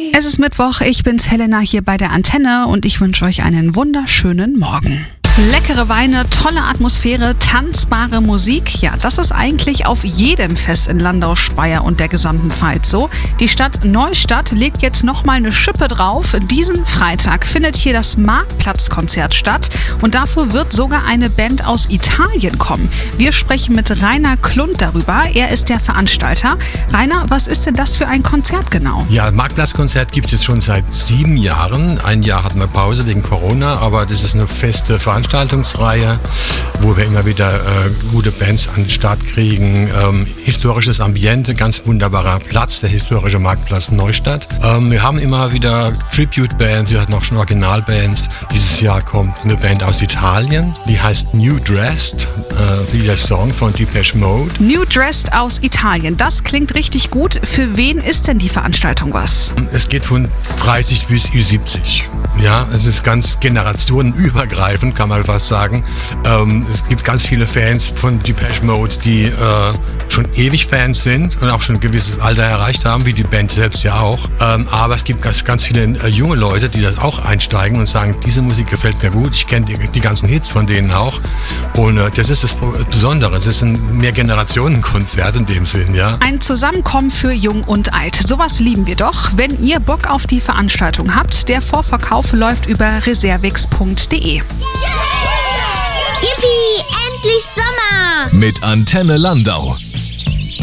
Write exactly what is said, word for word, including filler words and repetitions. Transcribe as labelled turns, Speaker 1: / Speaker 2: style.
Speaker 1: Es ist Mittwoch, ich bin's Helena hier bei der Antenne und ich wünsche euch einen wunderschönen Morgen. Leckere Weine, tolle Atmosphäre, tanzbare Musik. Ja, das ist eigentlich auf jedem Fest in Landau, Speyer und der gesamten Pfalz so. Die Stadt Neustadt legt jetzt nochmal eine Schippe drauf. Diesen Freitag findet hier das Marktplatzkonzert statt und dafür wird sogar eine Band aus Italien kommen. Wir sprechen mit Rainer Klund darüber. Er ist der Veranstalter. Rainer, was ist denn das für ein Konzert genau?
Speaker 2: Ja, Marktplatzkonzert gibt es jetzt schon seit sieben Jahren. Ein Jahr hatten wir Pause wegen Corona, aber das ist eine feste Veranstaltungsreihe, wo wir immer wieder äh, gute Bands an den Start kriegen. Ähm, historisches Ambiente, ganz wunderbarer Platz, der historische Marktplatz Neustadt. Ähm, wir haben immer wieder Tribute-Bands, wir hatten auch schon Originalbands. Dieses Jahr kommt eine Band aus Italien, die heißt New Dressed, äh, wie der Song von Depeche Mode.
Speaker 1: New Dressed aus Italien, das klingt richtig gut. Für wen ist denn die Veranstaltung was?
Speaker 2: Es geht von dreißig bis Ü siebzig. Ja, es ist ganz generationenübergreifend, kann man fast sagen. Ähm, es gibt ganz viele Fans von Depeche Mode, die äh, schon ewig Fans sind und auch schon ein gewisses Alter erreicht haben, wie die Band selbst ja auch. Ähm, aber es gibt ganz, ganz viele äh, junge Leute, die das auch einsteigen und sagen, diese Musik gefällt mir gut, ich kenne die, die ganzen Hits von denen auch. Und äh, das ist das Besondere. Es ist ein Mehrgenerationenkonzert in dem Sinn, ja.
Speaker 1: Ein Zusammenkommen für Jung und Alt. Sowas lieben wir doch. Wenn ihr Bock auf die Veranstaltung habt, der Vorverkauf läuft über reservix punkt de.
Speaker 3: Yippie, endlich Sommer!
Speaker 4: Mit Antenne Landau.